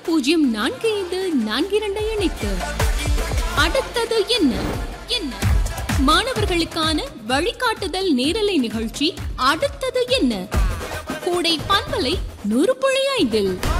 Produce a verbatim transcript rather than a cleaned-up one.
பூஜ்ஜியம் நான்கு ஐந்து நான்கு இரண்டை இணைத்து அடுத்தது என்ன என்ன மாணவர்களுக்கான வழிகாட்டுதல் நேரலை நிகழ்ச்சி அடுத்தது என்ன கோடை பண்பலை நூறு புள்ளி ஐந்தில்